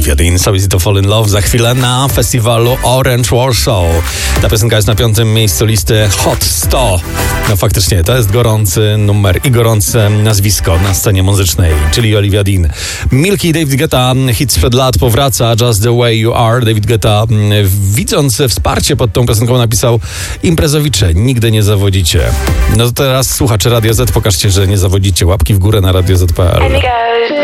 Olivia Dean, So Easy to Fall in Love. Za chwilę na festiwalu Orange Warsaw. Ta piosenka jest na 5. miejscu listy Hot 100. No faktycznie, to jest gorący numer i gorące nazwisko na scenie muzycznej, czyli Olivia Dean. Milky, David Guetta, hit sprzed lat powraca, Just the Way You Are. David Guetta, widząc wsparcie pod tą piosenką, napisał: imprezowicze, nigdy nie zawodzicie. No to teraz słuchacze Radio Z, pokażcie, że nie zawodzicie. Łapki w górę na Radio Z.pl.